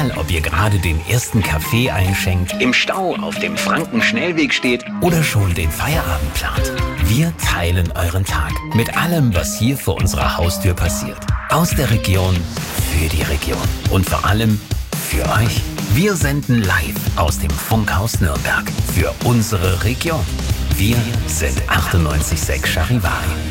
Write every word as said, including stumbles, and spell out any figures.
Egal, ob ihr gerade den ersten Kaffee einschenkt, im Stau auf dem Franken-Schnellweg steht oder schon den Feierabend plant. Wir teilen euren Tag mit allem, was hier vor unserer Haustür passiert. Aus der Region, für die Region und vor allem für euch. Wir senden live aus dem Funkhaus Nürnberg für unsere Region. Wir sind achtundneunzig Komma sechs Charivari.